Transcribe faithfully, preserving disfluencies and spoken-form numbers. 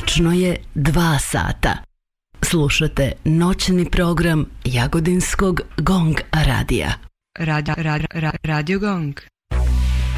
Tačno je dva sata. Slušate noćni program Jagodinskog Gong radija. Radio, radio, radio Gong.